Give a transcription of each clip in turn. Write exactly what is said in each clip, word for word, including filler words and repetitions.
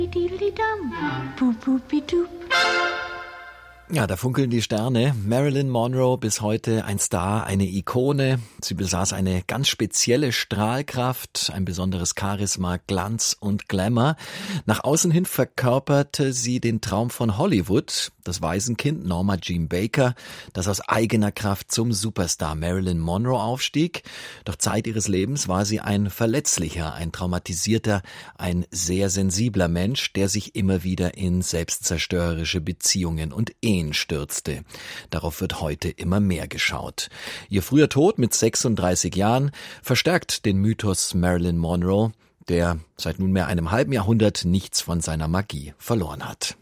Ja, da funkeln die Sterne. Marilyn Monroe, bis heute ein Star, eine Ikone. Sie besaß eine ganz spezielle Strahlkraft, ein besonderes Charisma, Glanz und Glamour. Nach außen hin verkörperte sie den Traum von Hollywood, das Waisenkind Norma Jean Baker, das aus eigener Kraft zum Superstar Marilyn Monroe aufstieg. Doch Zeit ihres Lebens war sie ein verletzlicher, ein traumatisierter, ein sehr sensibler Mensch, der sich immer wieder in selbstzerstörerische Beziehungen und Ehen stürzte. Darauf wird heute immer mehr geschaut. Ihr früher Tod mit sechsunddreißig Jahren verstärkt den Mythos Marilyn Monroe, der seit nunmehr einem halben Jahrhundert nichts von seiner Magie verloren hat.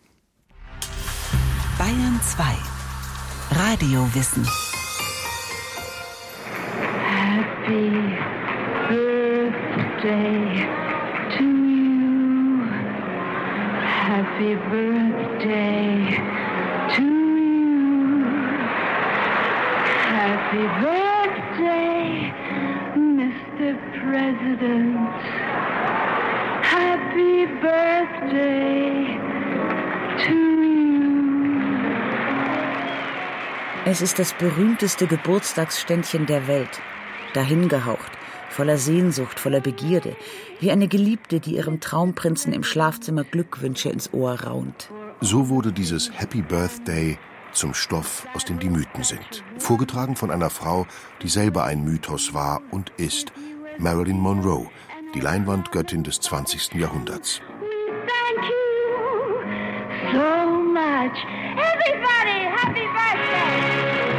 Bayern zwei. Radiowissen. Happy Birthday to you. Happy Birthday to you. Happy Birthday, Mister President. Happy Birthday to you. Es ist das berühmteste Geburtstagsständchen der Welt. Dahingehaucht, voller Sehnsucht, voller Begierde, wie eine Geliebte, die ihrem Traumprinzen im Schlafzimmer Glückwünsche ins Ohr raunt. So wurde dieses Happy Birthday zum Stoff, aus dem die Mythen sind. Vorgetragen von einer Frau, die selber ein Mythos war und ist, Marilyn Monroe, die Leinwandgöttin des zwanzigsten Jahrhunderts. Thank you so much. Everybody, happy birthday!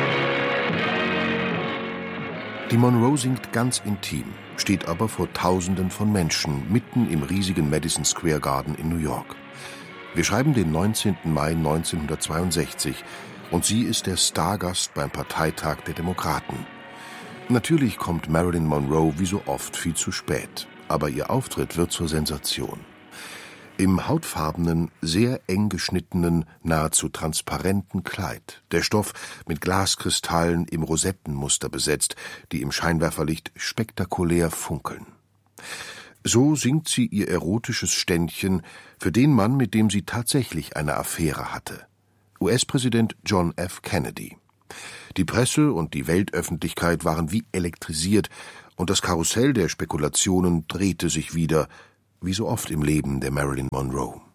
Die Monroe singt ganz intim, steht aber vor Tausenden von Menschen mitten im riesigen Madison Square Garden in New York. Wir schreiben den neunzehnten Mai neunzehnhundertzweiundsechzig und sie ist der Stargast beim Parteitag der Demokraten. Natürlich kommt Marilyn Monroe wie so oft viel zu spät, aber ihr Auftritt wird zur Sensation. Im hautfarbenen, sehr eng geschnittenen, nahezu transparenten Kleid, der Stoff mit Glaskristallen im Rosettenmuster besetzt, die im Scheinwerferlicht spektakulär funkeln. So singt sie ihr erotisches Ständchen für den Mann, mit dem sie tatsächlich eine Affäre hatte, U S-Präsident John F. Kennedy. Die Presse und die Weltöffentlichkeit waren wie elektrisiert und das Karussell der Spekulationen drehte sich wieder, wie so oft im Leben der Marilyn Monroe.